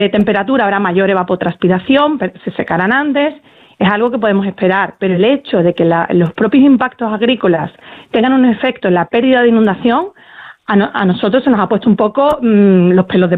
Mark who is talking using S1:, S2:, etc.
S1: temperatura habrá mayor evapotranspiración, se secarán antes, es algo que podemos esperar, pero el hecho de que los propios impactos agrícolas tengan un efecto en la pérdida de inundación, a nosotros se nos ha puesto un poco los pelos de